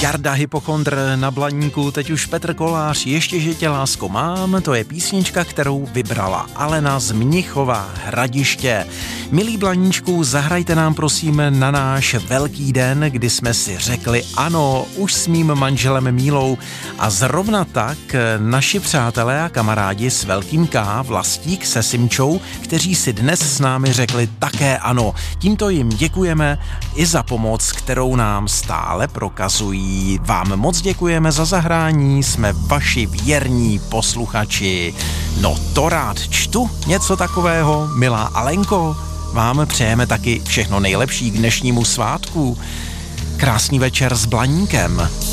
Jarda Hypochondr na Blaníku, teď už Petr Kolář, ještě že tě lásko mám, to je písnička, kterou vybrala Alena z Mnichova Hradiště. Milí Blaníčku, zahrajte nám prosím na náš velký den, kdy jsme si řekli ano, už s mým manželem Mílou a zrovna tak naši přátelé a kamarádi s velkým K, Vlastík se Simčou, kteří si dnes s námi řekli také ano. Tímto jim děkujeme i za pomoc, kterou nám stále prokazují. Vám moc děkujeme za zahrání, jsme vaši věrní posluchači. No to rád čtu něco takového, milá Alenko. Vám přejeme taky všechno nejlepší k dnešnímu svátku. Krásný večer s Blaníkem.